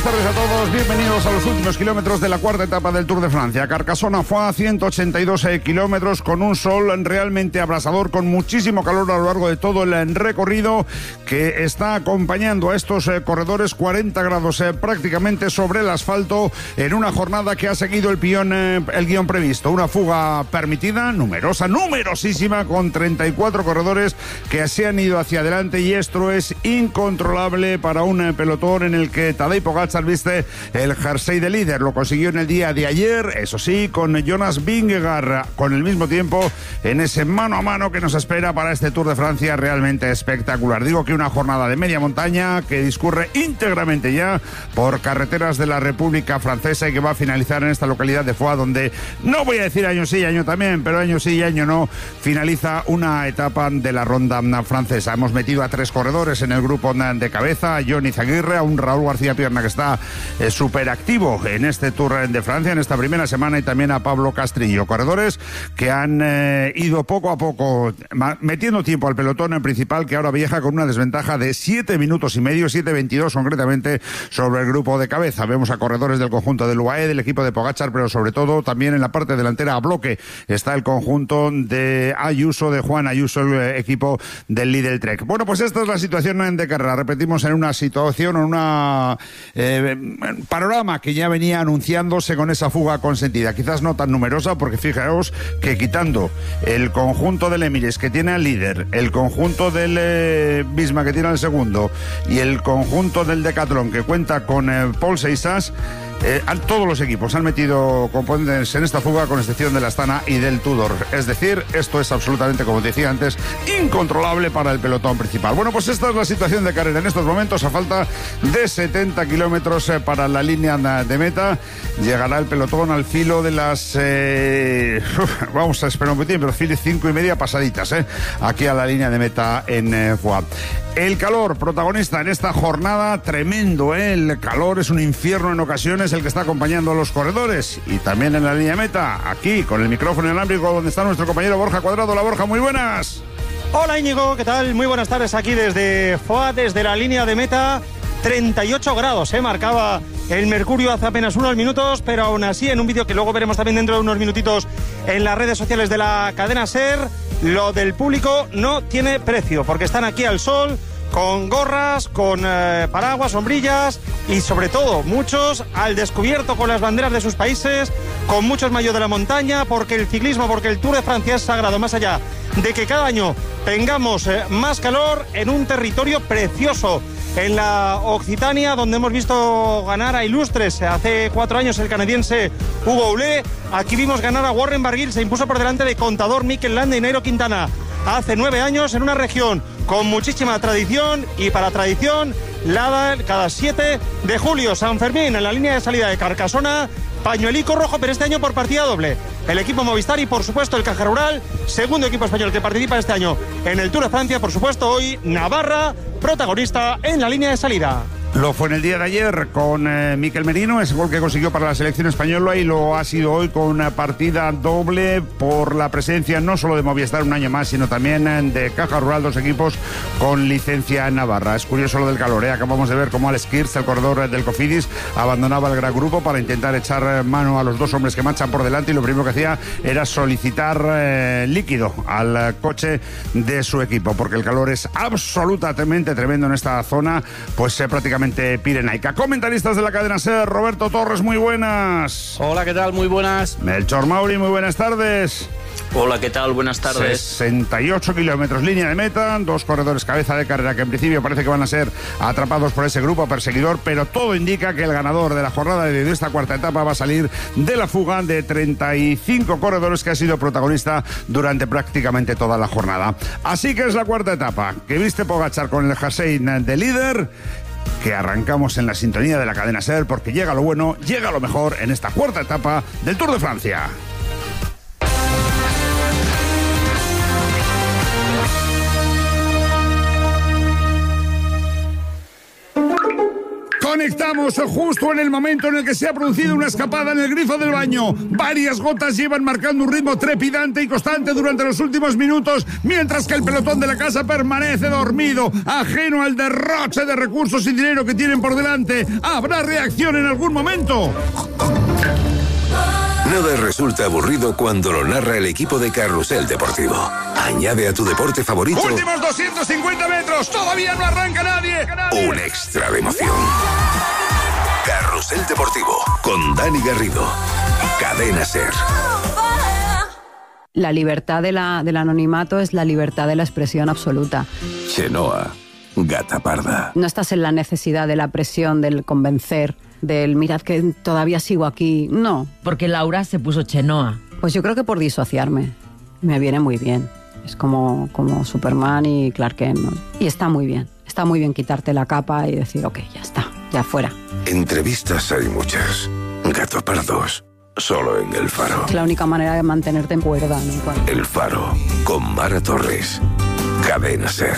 buenas tardes a todos. Bienvenidos a los últimos kilómetros de la cuarta etapa del Tour de Francia. Carcassonne fue a 182 kilómetros con un sol realmente abrasador, con muchísimo calor a lo largo de todo el recorrido que está acompañando a estos corredores. 40 grados prácticamente sobre el asfalto en una jornada que ha seguido el guión previsto. Una fuga permitida, numerosísima, con 34 corredores que se han ido hacia adelante, y esto es incontrolable para un pelotón en el que Tadej Pogačar viste el jersey de líder. Lo consiguió en el día de ayer, eso sí, con Jonas Vingegaard con el mismo tiempo en ese mano a mano que nos espera para este Tour de Francia realmente espectacular. Digo que una jornada de media montaña que discurre íntegramente ya por carreteras de la República Francesa y que va a finalizar en esta localidad de Foix, donde no voy a decir año sí, año también, pero año sí y año no, finaliza una etapa de la ronda francesa. Hemos metido a 3 corredores en el grupo de cabeza: a Johnny Zaguirre, a un Raúl García Pierna que está súper activo en este Tour de Francia en esta primera semana, y también a Pablo Castrillo. Corredores que han ido poco a poco metiendo tiempo al pelotón en principal, que ahora viaja con una desventaja de 7 minutos y medio, 7:22 concretamente, sobre el grupo de cabeza. Vemos a corredores del conjunto del UAE, del equipo de Pogačar, pero sobre todo también en la parte delantera a bloque está el conjunto de Ayuso, de Juan Ayuso, el equipo del Lidl Trek. Bueno, pues esta es la situación de carrera. Repetimos, en una situación, en una panorama que ya venía anunciándose con esa fuga consentida. Quizás no tan numerosa, porque fijaos que quitando el conjunto del Emirates, que tiene al líder, el conjunto del Visma, que tiene al segundo, y el conjunto del Decathlon, que cuenta con Paul Seixas, todos los equipos han metido componentes en esta fuga, con excepción de la Astana y del Tudor. Es decir, esto es absolutamente, como decía antes, incontrolable para el pelotón principal. Bueno, pues esta es la situación de carrera en estos momentos. A falta de 70 kilómetros para la línea de meta, llegará el pelotón al filo de las vamos a esperar un poquitín, pero 5:30 pasaditas aquí a la línea de meta en Foix. El calor, protagonista en esta jornada, tremendo, el calor es un infierno en ocasiones el que está acompañando a los corredores, y también en la línea de meta, aquí con el micrófono inalámbrico, donde está nuestro compañero Borja Cuadrado. Hola Borja, muy buenas. Hola Íñigo, ¿qué tal? Muy buenas tardes aquí desde Foix, desde la línea de meta. 38 grados, marcaba el mercurio hace apenas unos minutos, pero aún así, en un vídeo que luego veremos también dentro de unos minutitos en las redes sociales de la cadena SER, lo del público no tiene precio, porque están aquí al sol, con gorras, con paraguas, sombrillas, y sobre todo muchos al descubierto con las banderas de sus países, con muchos maillots de la montaña, porque el ciclismo, porque el Tour de Francia es sagrado, más allá de que cada año tengamos más calor en un territorio precioso. En la Occitania, donde hemos visto ganar a ilustres hace 4 años el canadiense Hugo Hulet, aquí vimos ganar a Warren Barguil, se impuso por delante de Contador, Mikel Landa y Nairo Quintana hace 9 años, en una región con muchísima tradición, y para tradición, cada 7 de julio, San Fermín, en la línea de salida de Carcassonne, pañuelico rojo, pero este año por partida doble. El equipo Movistar y, por supuesto, el Caja Rural, segundo equipo español que participa este año en el Tour de Francia. Por supuesto, hoy Navarra, protagonista en la línea de salida. Lo fue en el día de ayer con Mikel Merino, ese gol que consiguió para la selección española, y lo ha sido hoy con una partida doble por la presencia no solo de Movistar un año más, sino también de Caja Rural, 2 equipos con licencia en Navarra. Es curioso lo del calor, acabamos de ver cómo Alex Kirch, el corredor del Cofidis, abandonaba el gran grupo para intentar echar mano a los 2 hombres que marchan por delante, y lo primero que hacía era solicitar líquido al coche de su equipo, porque el calor es absolutamente tremendo en esta zona, pues prácticamente pirenaica. Comentaristas de la cadena SER: Roberto Torres, muy buenas. Hola, ¿qué tal? Muy buenas. Melchor Mauri, muy buenas tardes. Hola, ¿qué tal? Buenas tardes. 68 kilómetros, línea de meta, 2 corredores cabeza de carrera que en principio parece que van a ser atrapados por ese grupo perseguidor, pero todo indica que el ganador de la jornada de esta cuarta etapa va a salir de la fuga de 35 corredores que ha sido protagonista durante prácticamente toda la jornada. Así que es la cuarta etapa que viste Pogačar con el jersey de líder, que arrancamos en la sintonía de la cadena SER, porque llega lo bueno, llega lo mejor en esta cuarta etapa del Tour de Francia. Conectamos justo en el momento en el que se ha producido una escapada en el grifo del baño. Varias gotas llevan marcando un ritmo trepidante y constante durante los últimos minutos, mientras que el pelotón de la casa permanece dormido, ajeno al derroche de recursos y dinero que tienen por delante. ¿Habrá reacción en algún momento? Nada resulta aburrido cuando lo narra el equipo de Carrusel Deportivo. Añade a tu deporte favorito... ¡Últimos 250 metros! ¡Todavía no arranca nadie! Un extra de emoción. Carrusel Deportivo, con Dani Garrido. Cadena SER. La libertad del anonimato es la libertad de la expresión absoluta. Chenoa, gata parda. No estás en la necesidad de la presión, del convencer, del mirad que todavía sigo aquí. No. Porque Laura se puso Chenoa. Pues yo creo que por disociarme. Me viene muy bien. Es como Superman y Clark Kent, ¿no? Y está muy bien quitarte la capa y decir, ok, ya está, ya fuera. Entrevistas hay muchas. Gato pardos, solo en El Faro. Es la única manera de mantenerte en cuerda, ¿no? El Faro, con Mara Torres. Cadena SER.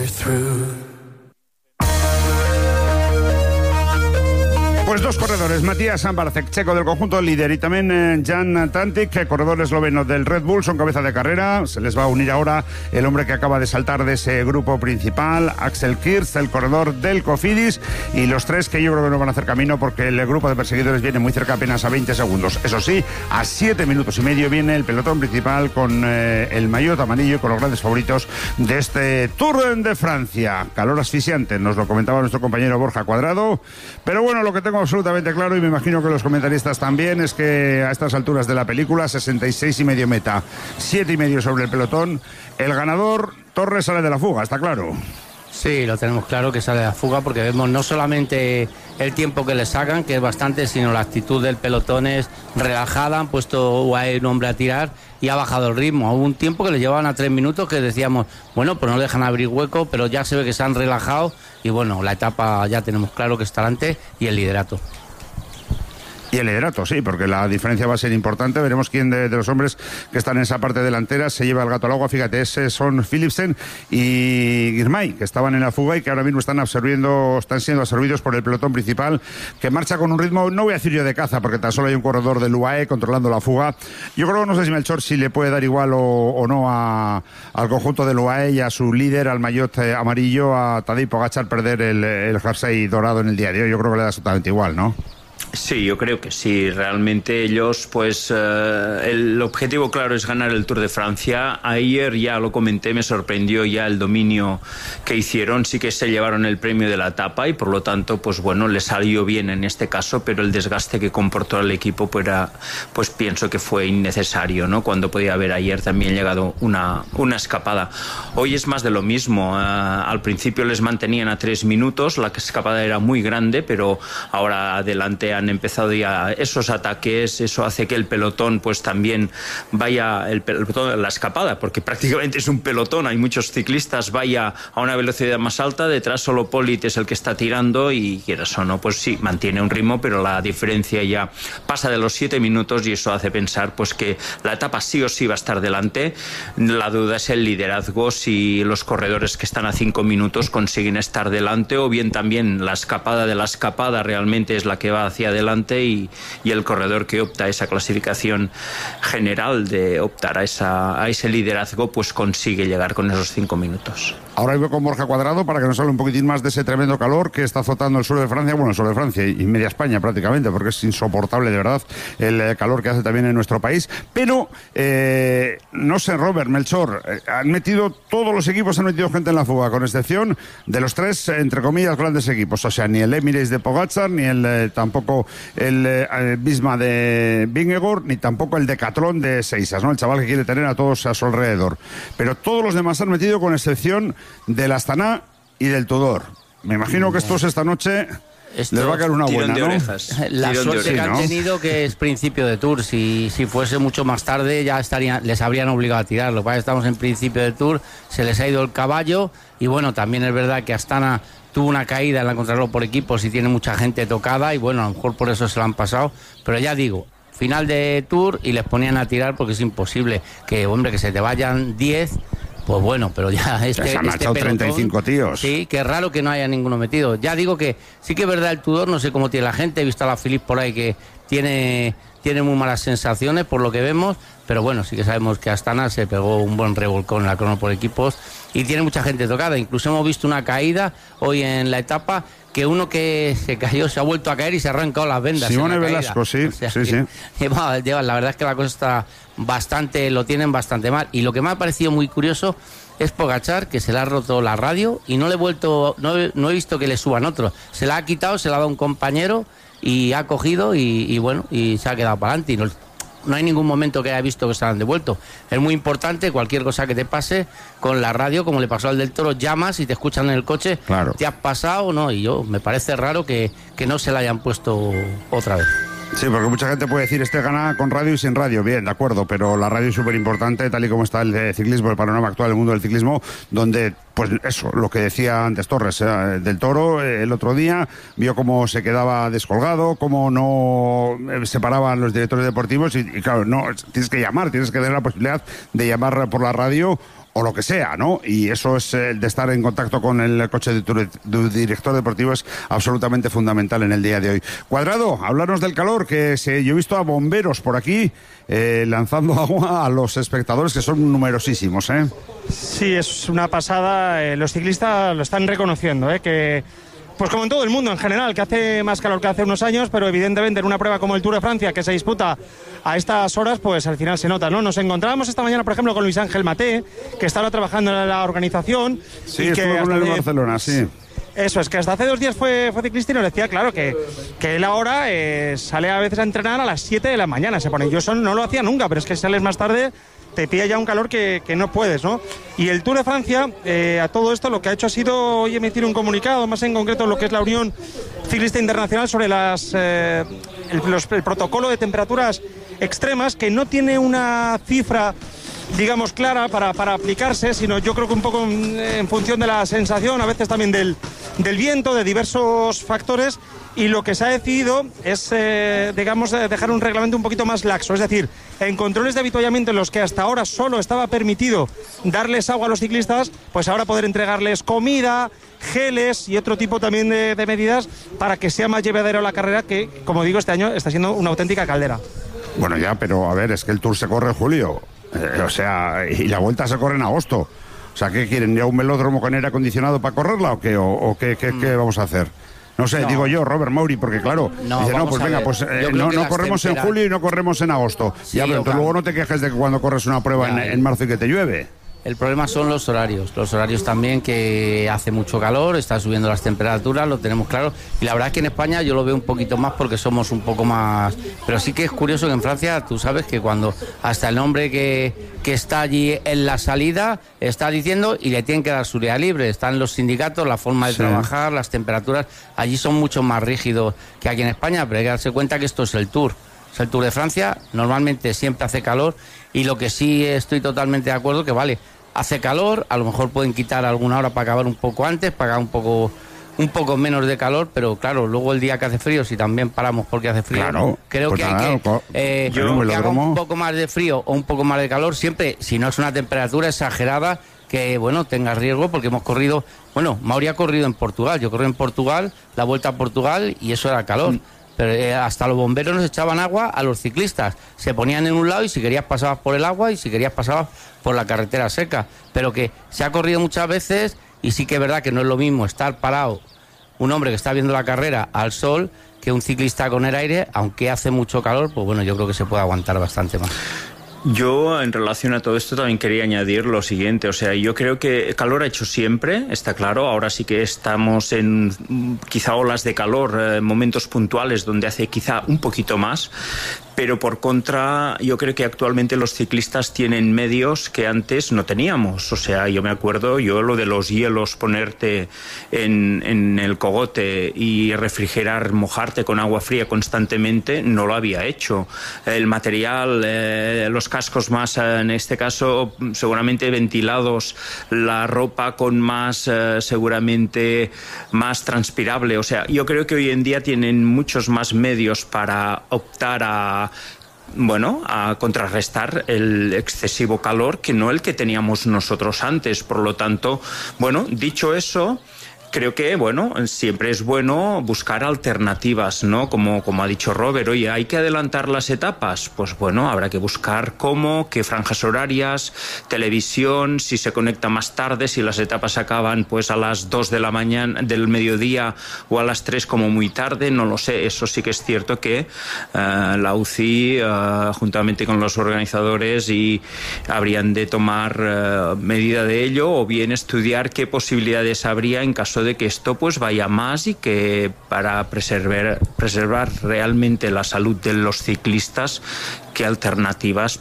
Pues dos corredores, Matías Sambarcek, checo del conjunto líder, y también Jan Tantic, corredor esloveno del Red Bull, son cabeza de carrera. Se les va a unir ahora el hombre que acaba de saltar de ese grupo principal, Axel Kirch, el corredor del Cofidis, y los tres que yo creo que no van a hacer camino porque el grupo de perseguidores viene muy cerca, apenas a 20 segundos. Eso sí, a 7 minutos y medio viene el pelotón principal con el maillot amarillo y con los grandes favoritos de este Tour de Francia. Calor asfixiante, nos lo comentaba nuestro compañero Borja Cuadrado, pero bueno, lo que tengo absolutamente claro, y me imagino que los comentaristas también, es que a estas alturas de la película, 66,5 meta, 7,5 sobre el pelotón, el ganador Torres sale de la fuga, está claro. Sí, lo tenemos claro que sale de la fuga, porque vemos no solamente el tiempo que le sacan, que es bastante, sino la actitud del pelotón es relajada. Han puesto UAE un hombre a tirar y ha bajado el ritmo. Hubo un tiempo que le llevaban a 3 minutos que decíamos, bueno, pues no le dejan abrir hueco, pero ya se ve que se han relajado y bueno, la etapa ya tenemos claro que está delante y el liderato. Y el liderato, sí, porque la diferencia va a ser importante. Veremos quién de los hombres que están en esa parte delantera se lleva el gato al agua. Fíjate, ese son Philipsen y Girmay, que estaban en la fuga y que ahora mismo están siendo absorbidos por el pelotón principal, que marcha con un ritmo, no voy a decir yo de caza, porque tan solo hay un corredor del UAE controlando la fuga. Yo creo, no sé si Melchor, si le puede dar igual o no al conjunto del UAE y a su líder, al maillot amarillo, a Tadej Pogačar, perder el jersey dorado en el día de hoy. Yo creo que le da absolutamente igual, ¿no? Sí, yo creo que sí. Realmente ellos, pues el objetivo claro es ganar el Tour de Francia. Ayer ya lo comenté, me sorprendió ya el dominio que hicieron. Sí que se llevaron el premio de la etapa y por lo tanto, pues bueno, les salió bien en este caso, pero el desgaste que comportó el equipo pues pienso que fue innecesario, ¿no? Cuando podía haber ayer también llegado una escapada. Hoy es más de lo mismo. Al principio les mantenían a 3 minutos, la escapada era muy grande, pero ahora adelante han empezado ya esos ataques. Eso hace que el pelotón pues también vaya, la escapada, porque prácticamente es un pelotón, hay muchos ciclistas, vaya a una velocidad más alta, detrás solo Polit es el que está tirando y quieras o no, pues sí, mantiene un ritmo, pero la diferencia ya pasa de los 7 minutos y eso hace pensar pues que la etapa sí o sí va a estar delante. La duda es el liderazgo, si los corredores que están a 5 minutos consiguen estar delante o bien también la escapada de la escapada realmente es la que va hacia adelante y el corredor que opta a esa clasificación general de optar a ese liderazgo pues consigue llegar con esos 5 minutos. Ahora voy con Borja Cuadrado para que nos hable un poquitín más de ese tremendo calor que está azotando el sur de Francia, bueno, el sur de Francia y media España prácticamente, porque es insoportable de verdad el calor que hace también en nuestro país. Pero no sé, Robert, Melchor, todos los equipos han metido gente en la fuga, con excepción de los 3, entre comillas, grandes equipos. O sea, ni el Emirates de Pogačar, ni tampoco el Visma de Vingegaard, ni tampoco el Decathlon de Seisas, ¿no? El chaval que quiere tener a todos a su alrededor. Pero todos los demás han metido, con excepción del Astana y del Tudor. Me imagino que estos esta noche les va a caer una buena, ¿no? La suerte que han tenido, que es principio de Tour. Si fuese mucho más tarde ya les habrían obligado a tirar. Lo que pasa es que estamos en principio de Tour, se les ha ido el caballo y bueno, también es verdad que Astana tuvo una caída en la contrarreloj por equipos y tiene mucha gente tocada y bueno, a lo mejor por eso se lo han pasado, pero ya digo, final de Tour y les ponían a tirar porque es imposible que se te vayan 10 Pues bueno, pero ya se han marchado pelotón, 35 tíos. Sí, que es raro que no haya ninguno metido. Ya digo que sí que es verdad el Tudor, no sé cómo tiene la gente, he visto a la Philippe por ahí que tiene muy malas sensaciones por lo que vemos, pero bueno, sí que sabemos que Astana se pegó un buen revolcón en la crono por equipos y tiene mucha gente tocada. Incluso hemos visto una caída hoy en la etapa, que uno que se cayó se ha vuelto a caer y se ha arrancado las vendas. Simone Velasco, sí, o sea, sí. La verdad es que la cosa está lo tienen bastante mal. Y lo que me ha parecido muy curioso es Pogačar, que se le ha roto la radio y no he visto que le suban otro. Se la ha quitado, se la ha dado un compañero y ha cogido y bueno, y se ha quedado para adelante. No hay ningún momento que haya visto que se han devuelto. Es muy importante, cualquier cosa que te pase con la radio, como le pasó al del Toro, llamas y te escuchan en el coche, claro. ¿Te has pasado o no? Y me parece raro que no se la hayan puesto otra vez. Sí, porque mucha gente puede decir, gana con radio y sin radio, bien, de acuerdo, pero la radio es súper importante, tal y como está el ciclismo, el panorama actual del mundo del ciclismo, donde, pues eso, lo que decía antes Torres, del Toro, el otro día, vio cómo se quedaba descolgado, cómo no separaban los directores deportivos y claro, no, tienes que llamar, tienes que tener la posibilidad de llamar por la radio o lo que sea, ¿no? Y eso es el de estar en contacto con el coche de tu director deportivo es absolutamente fundamental en el día de hoy. Cuadrado, háblanos del calor, que yo he visto a bomberos por aquí lanzando agua a los espectadores, que son numerosísimos, ¿eh? Sí, es una pasada. Los ciclistas lo están reconociendo, que... Pues como en todo el mundo en general, que hace más calor que hace unos años, pero evidentemente en una prueba como el Tour de Francia, que se disputa a estas horas, pues al final se nota, ¿no? Nos encontrábamos esta mañana, por ejemplo, con Luis Ángel Maté, que está ahora trabajando en la organización. Sí, estuvo con él en Barcelona, sí. Eso es, que hasta hace 2 días fue ciclista y nos decía, claro, que él ahora sale a veces a entrenar a las 7 de la mañana, se pone. Yo eso no lo hacía nunca, pero es que sales más tarde, te pilla ya un calor que no puedes, ¿no? Y el Tour de Francia, a todo esto, lo que ha hecho ha sido hoy emitir un comunicado, más en concreto lo que es la Unión Ciclista Internacional, sobre el protocolo de temperaturas extremas, que no tiene una cifra, digamos, clara para aplicarse, sino yo creo que un poco en función de la sensación, a veces también del viento, de diversos factores. Y lo que se ha decidido es, dejar un reglamento un poquito más laxo. Es decir, en controles de avituallamiento en los que hasta ahora solo estaba permitido darles agua a los ciclistas, pues ahora poder entregarles comida, geles y otro tipo también de medidas para que sea más llevadero la carrera, que, como digo, este año está siendo una auténtica caldera. Bueno, ya, pero a ver, es que el Tour se corre en julio. Y la Vuelta se corre en agosto. O sea, ¿qué quieren? ¿Ya un velódromo con aire acondicionado para correrla o qué? ¿O qué vamos a hacer? No sé, digo yo, Robert Maury, porque claro, dice, pues venga, pues no corremos en julio y no corremos en agosto. Sí, ya, pero luego no te quejes de que cuando corres una prueba en marzo y que te llueve. El problema son los horarios también, que hace mucho calor, están subiendo las temperaturas, lo tenemos claro, y la verdad es que en España yo lo veo un poquito más porque somos un poco más, pero sí que es curioso que en Francia tú sabes que cuando hasta el hombre que está allí en la salida está diciendo y le tienen que dar su día libre, están los sindicatos, la forma de trabajar, las temperaturas, allí son mucho más rígidos que aquí en España, pero hay que darse cuenta que esto es el Tour. Es el Tour de Francia, normalmente siempre hace calor y lo que sí estoy totalmente de acuerdo que vale, hace calor, a lo mejor pueden quitar alguna hora para acabar un poco antes, para acabar un poco menos de calor, pero claro, luego el día que hace frío, si también paramos porque hace frío, creo que hay que haga un poco más de frío o un poco más de calor, siempre, si no es una temperatura exagerada, que bueno, tenga riesgo, porque hemos corrido, Mauri ha corrido en Portugal, yo corrí en Portugal, la Vuelta a Portugal, y eso era calor. Pero hasta los bomberos nos echaban agua a los ciclistas. Se ponían en un lado y si querías pasabas por el agua y si querías pasabas por la carretera seca. Pero que se ha corrido muchas veces y sí que es verdad que no es lo mismo estar parado un hombre que está viendo la carrera al sol que un ciclista con el aire, aunque hace mucho calor, pues bueno, yo creo que se puede aguantar bastante más. Yo, en relación a todo esto, también quería añadir lo siguiente. O sea, yo creo que calor ha hecho siempre, está claro. Ahora sí que estamos en quizá olas de calor, momentos puntuales donde hace quizá un poquito más. Pero por contra, yo creo que actualmente los ciclistas tienen medios que antes no teníamos. O sea, yo me acuerdo, lo de los hielos, ponerte en el cogote y refrigerar, mojarte con agua fría constantemente, no lo había hecho. El material, los cascos más, en este caso, seguramente ventilados, la ropa con más, seguramente, más transpirable. O sea, yo creo que hoy en día tienen muchos más medios para optar a a contrarrestar el excesivo calor que no el que teníamos nosotros antes. Por lo tanto, dicho eso, creo que, siempre es bueno buscar alternativas, ¿no? Como ha dicho Robert, oye, ¿hay que adelantar las etapas? Pues habrá que buscar qué franjas horarias, televisión, si se conecta más tarde, si las etapas acaban pues a las 2 de la mañana, del mediodía, o a las 3 como muy tarde, no lo sé. Eso sí que es cierto que la UCI, juntamente con los organizadores, habrían de tomar medida de ello, o bien estudiar qué posibilidades habría en caso de que esto pues vaya más, y que para preservar realmente la salud de los ciclistas, qué alternativas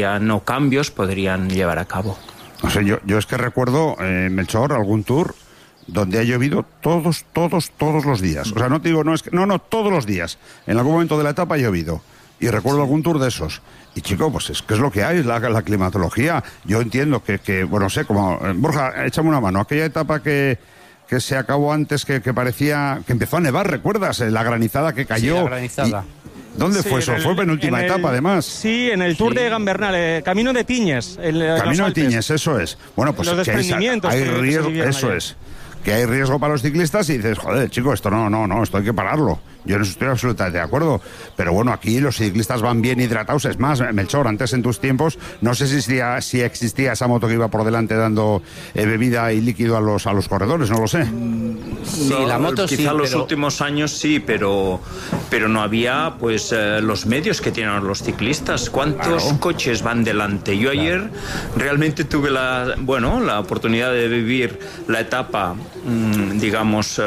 o cambios podrían llevar a cabo. O sea, yo es que recuerdo, Melchor, algún tour donde ha llovido todos los días. O sea, no te digo, no, todos los días. En algún momento de la etapa ha llovido. Y recuerdo algún tour de esos. Y chico, pues es que es lo que hay, es la climatología. Yo entiendo que no sé, como... Borja, échame una mano. Aquella etapa que se acabó antes, que parecía que empezó a nevar, ¿recuerdas? La granizada que cayó. Sí, la granizada. ¿Dónde fue eso? Fue penúltima etapa, además. Sí, en el Tour de Gambernal, Camino de Tiñes. Camino de Tiñes, eso es. Bueno, pues los desprendimientos hay riesgo, eso es. Que hay riesgo para los ciclistas, y dices, joder, chico, esto no, esto hay que pararlo. Yo no estoy absolutamente de acuerdo. Pero aquí los ciclistas van bien hidratados. Es más, Melchor, antes en tus tiempos, no sé si existía esa moto que iba por delante dando bebida y líquido a los corredores, no lo sé. Sí, la moto sí, quizá los últimos años sí, pero no había pues los medios que tienen los ciclistas. ¿Cuántos coches van delante? Yo ayer realmente tuve la oportunidad de vivir la etapa, digamos,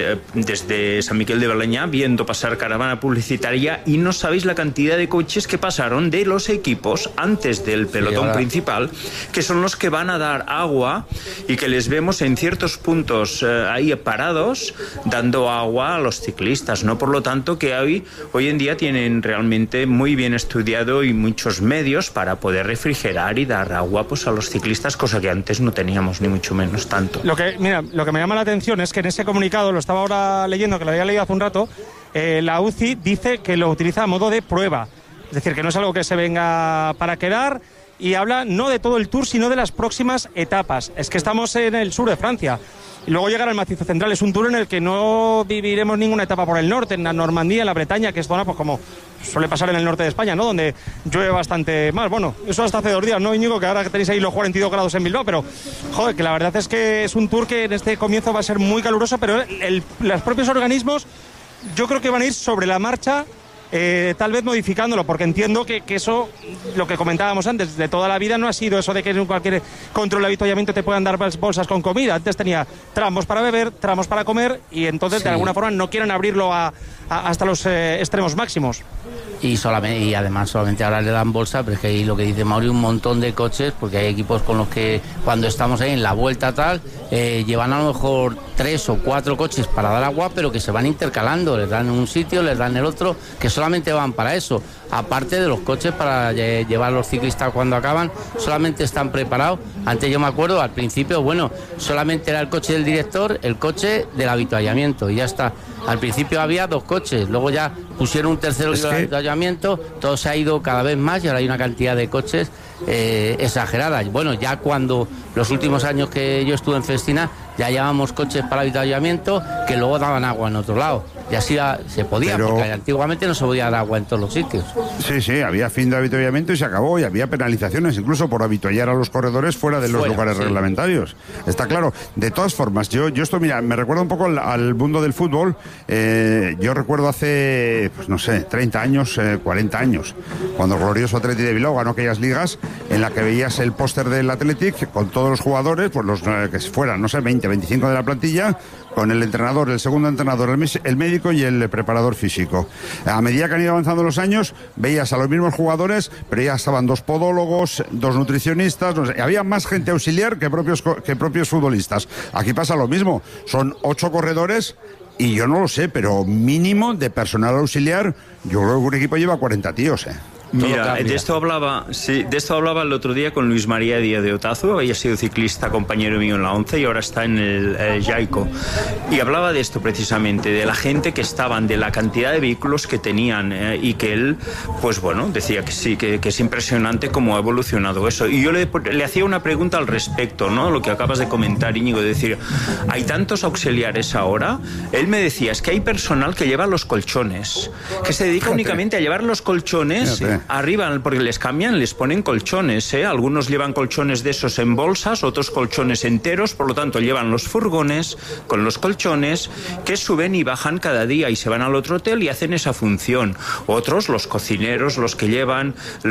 desde San Miquel de Baleñà, viendo pasar caravana publicitaria, y no sabéis la cantidad de coches que pasaron de los equipos antes del pelotón principal, que son los que van a dar agua, y que les vemos en ciertos puntos ahí parados dando agua a los ciclistas, ¿no? Por lo tanto, que hoy en día tienen realmente muy bien estudiado y muchos medios para poder refrigerar y dar agua pues a los ciclistas, cosa que antes no teníamos, ni mucho menos tanto. Lo que me llama la atención es que en ese comunicado, lo estaba ahora leyendo, que lo había leído hace un rato, la UCI dice que lo utiliza a modo de prueba, es decir, que no es algo que se venga para quedar, y habla no de todo el Tour, sino de las próximas etapas. Es que estamos en el sur de Francia, y luego llegar al macizo central. Es un Tour en el que no viviremos ninguna etapa por el norte, en la Normandía, en la Bretaña, que es zona pues como suele pasar en el norte de España, ¿no? Donde llueve bastante más. Bueno, eso hasta hace 2 días, ¿no, Íñigo? Que ahora que tenéis ahí los 42 grados en Bilbao, pero joder, que la verdad es que es un Tour que en este comienzo va a ser muy caluroso, pero los propios organismos yo creo que van a ir sobre la marcha, tal vez modificándolo, porque entiendo que eso, lo que comentábamos antes, de toda la vida no ha sido eso de que en cualquier control de avituallamiento te puedan dar bolsas con comida. Antes tenía tramos para beber, tramos para comer, y entonces de alguna forma no quieren abrirlo hasta los extremos máximos. Y además solamente ahora le dan bolsa, pero es que ahí lo que dice Mauri, un montón de coches, porque hay equipos con los que cuando estamos ahí en la vuelta tal, llevan a lo mejor 3 o 4 coches para dar agua, pero que se van intercalando, les dan un sitio, les dan el otro, que solamente van para eso. Aparte de los coches para llevar a los ciclistas cuando acaban, solamente están preparados. Antes yo me acuerdo, al principio, solamente era el coche del director, el coche del avituallamiento, y ya está. Al principio había 2 coches, luego ya pusieron un tercero del avituallamiento, todo se ha ido cada vez más, y ahora hay una cantidad de coches exagerada. Ya cuando los últimos años que yo estuve en Festina, ya llevábamos coches para avituallamiento que luego daban agua en otro lado. Y así se podía, porque antiguamente no se podía dar agua en todos los sitios. Sí, había fin de avituallamiento y se acabó, y había penalizaciones incluso por avituallar a los corredores fuera de los lugares reglamentarios. Está claro. De todas formas, yo esto, mira, me recuerda un poco al mundo del fútbol. Yo recuerdo hace, 30 años, 40 años, cuando el glorioso Atleti de Bilbao ganó aquellas ligas en la que veías el póster del Athletic con todos los jugadores, pues los que fueran, 20, 25 de la plantilla, con el entrenador, el segundo entrenador, el médico y el preparador físico. A medida que han ido avanzando los años, veías a los mismos jugadores, pero ya estaban 2 podólogos, 2 nutricionistas, había más gente auxiliar que propios futbolistas. Aquí pasa lo mismo, son 8 corredores, y yo no lo sé, pero mínimo de personal auxiliar, yo creo que un equipo lleva 40 tíos, Mira, de esto hablaba el otro día con Luis María Díaz de Otazu. Había sido ciclista, compañero mío en la 11 y ahora está en el Jaico. Y hablaba de esto precisamente, de la gente que estaban, de la cantidad de vehículos que tenían y que él, pues bueno, decía que sí, que es impresionante cómo ha evolucionado eso. Y yo le hacía una pregunta al respecto, ¿no? Lo que acabas de comentar, Íñigo, de decir, hay tantos auxiliares ahora. Él me decía, es que hay personal que lleva los colchones, que se dedica únicamente a llevar los colchones arriba, porque les cambian, les ponen colchones, ¿eh? Algunos llevan colchones de esos en bolsas, otros colchones enteros, por lo tanto llevan los furgones con los colchones que suben y bajan cada día y se van al otro hotel y hacen esa función. Otros, los cocineros, los que llevan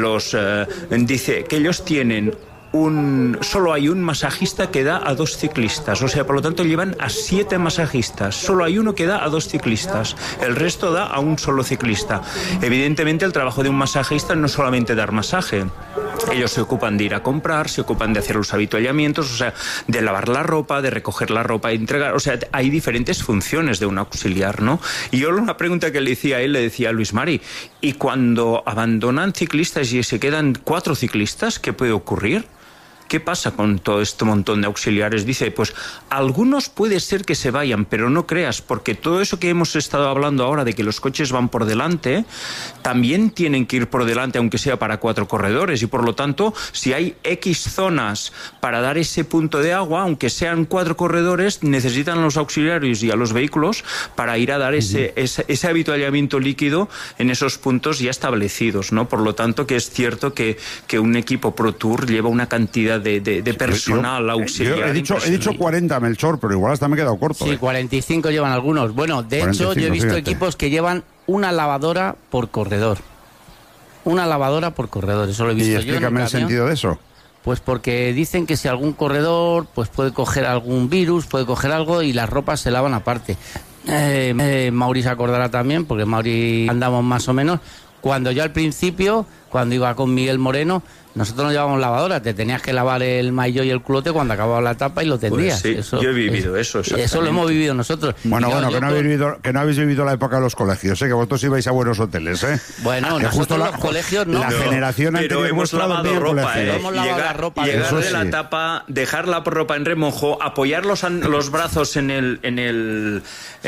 dice que ellos tienen solo hay un masajista que da a 2 ciclistas, o sea, por lo tanto llevan a 7 masajistas, solo hay uno que da a 2 ciclistas, el resto da a un solo ciclista. Evidentemente el trabajo de un masajista no es solamente dar masaje, ellos se ocupan de ir a comprar, se ocupan de hacer los avituallamientos, o sea, de lavar la ropa, de recoger la ropa y entregar, o sea, hay diferentes funciones de un auxiliar, ¿no? Y yo una pregunta que le decía a él, le decía a Luis Mari, ¿y cuando abandonan ciclistas y se quedan 4 ciclistas, qué puede ocurrir? ¿Qué pasa con todo este montón de auxiliares? Dice, pues algunos puede ser que se vayan, pero no creas, porque todo eso que hemos estado hablando ahora de que los coches van por delante, también tienen que ir por delante, aunque sea para 4 corredores, y por lo tanto, si hay X zonas para dar ese punto de agua, aunque sean 4 corredores, necesitan a los auxiliares y a los vehículos para ir a dar ese avituallamiento líquido en esos puntos ya establecidos, ¿no? Por lo tanto, que es cierto que un equipo Pro Tour lleva una cantidad de personal auxiliar. Yo he dicho 40, Melchor, pero igual hasta me he quedado corto. Sí, 45 llevan algunos. Bueno, de hecho, yo he visto equipos que llevan una lavadora por corredor. Una lavadora por corredor, eso lo he visto yo. ¿Y explícame el sentido de eso? Pues porque dicen que si algún corredor pues puede coger algún virus, puede coger algo y las ropas se lavan aparte. Mauri se acordará también, porque Mauri andamos más o menos. Cuando yo al principio, cuando iba con Miguel Moreno, nosotros no llevábamos lavadora, te tenías que lavar el maillot y el culote cuando acababa la etapa y lo tendías. Pues sí, eso, yo he vivido eso. Eso lo hemos vivido nosotros. Bueno, que no habéis vivido la época de los colegios, que vosotros ibais a buenos hoteles, ¿eh? Bueno, nosotros los colegios no. La generación anterior hemos lavado ropa, hemos lavado la ropa. Llegar de la etapa, dejar la ropa en remojo, apoyar los brazos en el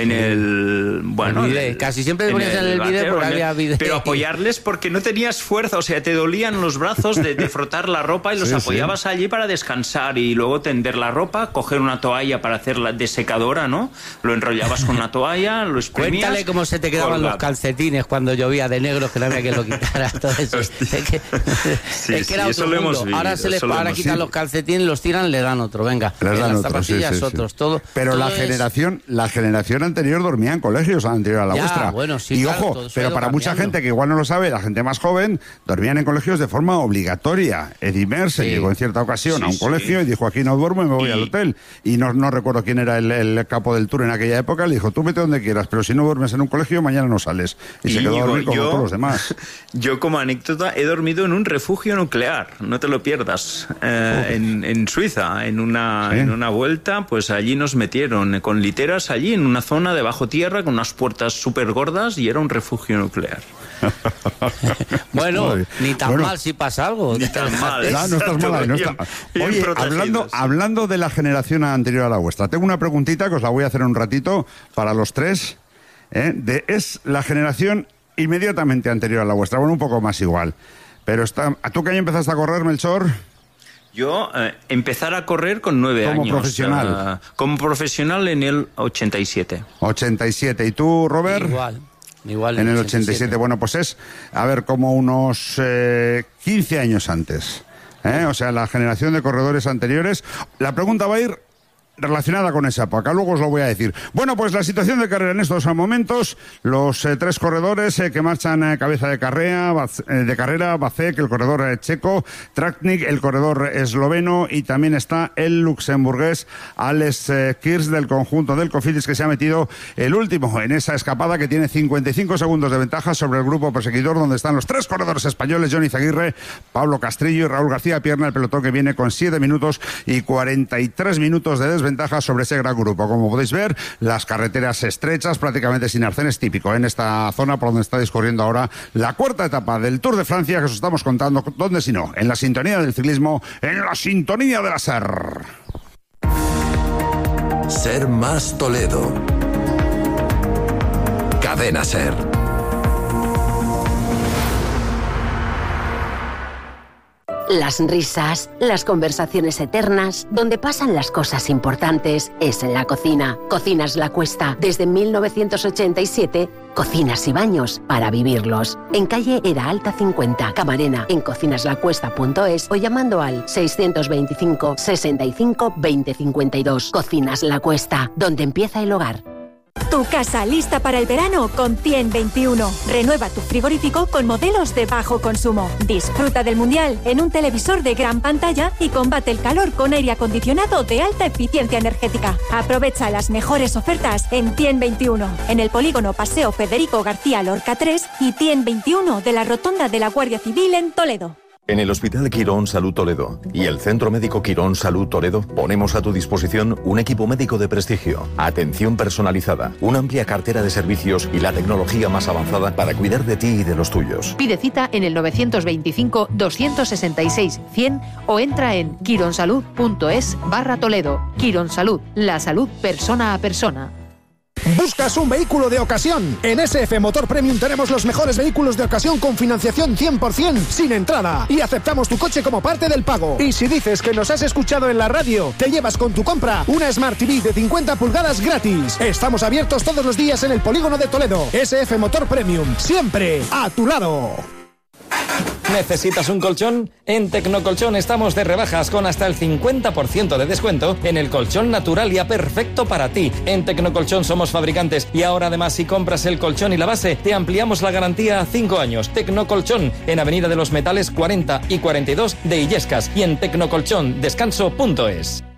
bueno, casi siempre te ponías en el vídeo porque había vídeo. Pero apoyarles porque no tenías fuerza, o sea, te dolían los brazos de frotar la ropa y los apoyabas allí para descansar y luego tender la ropa, coger una toalla para hacerla de secadora, ¿no? Lo enrollabas con una toalla, lo exprimías. Cuéntale cómo se te quedaban los calcetines cuando llovía de negro, que no había que lo quitara, todo eso. Es que era otro mundo. Ahora quitan los calcetines, los tiran, le dan otro, venga. Les dan las zapatillas, otros, todo. Pero todo la generación anterior dormía en colegios, anterior a la vuestra. Bueno, sí, y claro, ojo, pero para mucha gente que igual no lo sabe, la gente más joven, dormían en colegios de forma obligatoria. Eddie Merckx llegó en cierta ocasión a un colegio y dijo, aquí no duermo y me voy al hotel. Y no recuerdo quién era el capo del Tour en aquella época, le dijo, tú vete donde quieras, pero si no duermes en un colegio, mañana no sales. Y se quedó a dormir como todos los demás. Yo, como anécdota, he dormido en un refugio nuclear, no te lo pierdas, en Suiza, en una vuelta, pues allí nos metieron con literas, allí en una zona de bajo tierra, con unas puertas súper gordas, y era un refugio nuclear. Bueno, ni tan mal si pasa algo. Ni tan mal. No estás mal. Oye, hablando de la generación anterior a la vuestra, tengo una preguntita que os la voy a hacer en un ratito para los tres. Es la generación inmediatamente anterior a la vuestra, bueno, un poco más igual. Pero ¿tú qué año empezaste a correr, Melchor? Yo empezar a correr con 9 años. ¿Como profesional? Como profesional en el 87. 87. ¿Y tú, Robert? Igual en el 87. Bueno, pues es, a ver, como unos 15 años antes. O sea, la generación de corredores anteriores. La pregunta va a ir relacionada con esa época, luego os lo voy a decir. Bueno, pues la situación de carrera en estos momentos, los 3 corredores que marchan cabeza de carrera, Vacek, el corredor checo, Tratnik, el corredor esloveno, y también está el luxemburgués Alex Kirch del conjunto del Cofidis, que se ha metido el último en esa escapada, que tiene 55 segundos de ventaja sobre el grupo perseguidor, donde están los 3 corredores españoles, Johnny Zaguirre, Pablo Castrillo y Raúl García Pierna, el pelotón que viene con 7 minutos y 43 minutos de desventaja ventajas sobre ese gran grupo. Como podéis ver, las carreteras estrechas, prácticamente sin arcenes, típico en esta zona por donde está discurriendo ahora la cuarta etapa del Tour de Francia, que os estamos contando, ¿dónde si no? En la sintonía del ciclismo, en la sintonía de la SER. Ser más Toledo. Cadena SER. Las risas, las conversaciones eternas, donde pasan las cosas importantes, es en la cocina. Cocinas La Cuesta. Desde 1987, cocinas y baños para vivirlos. En calle Era Alta 50, Camarena, en cocinaslacuesta.es o llamando al 625 65 20 52. Cocinas La Cuesta, donde empieza el hogar. Tu casa lista para el verano con 10021. Renueva tu frigorífico con modelos de bajo consumo. Disfruta del Mundial en un televisor de gran pantalla y combate el calor con aire acondicionado de alta eficiencia energética. Aprovecha las mejores ofertas en 10021, en el polígono Paseo Federico García Lorca 3 y 10021 de la Rotonda de la Guardia Civil en Toledo. En el Hospital Quirón Salud Toledo y el Centro Médico Quirón Salud Toledo ponemos a tu disposición un equipo médico de prestigio, atención personalizada, una amplia cartera de servicios y la tecnología más avanzada para cuidar de ti y de los tuyos. Pide cita en el 925-266-100 o entra en quironsalud.es/Toledo. Quirón Salud, la salud persona a persona. ¿Buscas un vehículo de ocasión? En SF Motor Premium tenemos los mejores vehículos de ocasión con financiación 100% sin entrada y aceptamos tu coche como parte del pago. Y si dices que nos has escuchado en la radio, te llevas con tu compra una Smart TV de 50 pulgadas gratis. Estamos abiertos todos los días en el polígono de Toledo. SF Motor Premium, siempre a tu lado. ¿Necesitas un colchón? En Tecnocolchón estamos de rebajas con hasta el 50% de descuento en el colchón Naturalia perfecto para ti. En Tecnocolchón somos fabricantes y ahora además si compras el colchón y la base te ampliamos la garantía a 5 años. Tecnocolchón en Avenida de los Metales 40 y 42 de Illescas y en tecnocolchondescanso.es.